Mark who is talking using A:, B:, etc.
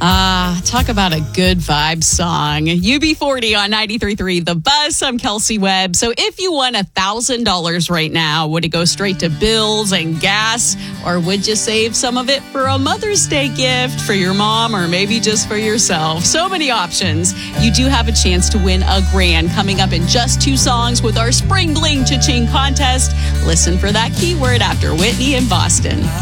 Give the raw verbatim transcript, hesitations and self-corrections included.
A: Ah, talk about a good vibe song. U B forty on ninety-three point three The Buzz. I'm Kelsey Webb. So if you won one thousand dollars right now, would it go straight to bills and gas? Or would you save some of it for a Mother's Day gift for your mom or maybe just for yourself? So many options. You do have a chance to win a grand coming up in just two songs with our Spring Bling Cha-Ching contest. Listen for that keyword after Whitney in Boston.